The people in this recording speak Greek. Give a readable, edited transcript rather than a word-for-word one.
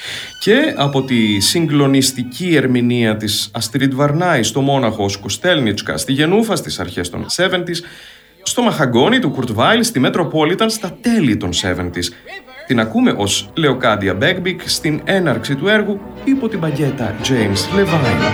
Και από τη συγκλονιστική ερμηνεία της Αστρίτ Βαρνάη στο Μόναχο ως Κοστέλνιτσκα στη Γενούφα στις αρχές των 70's, στο Μαχαγκόνι του Κουρτ Βάιλ στη Μετροπόλιταν στα τέλη των 70's. Την ακούμε ως Λεοκάντια Μπέγκμπικ στην έναρξη του έργου υπό την παγέτα James Levine.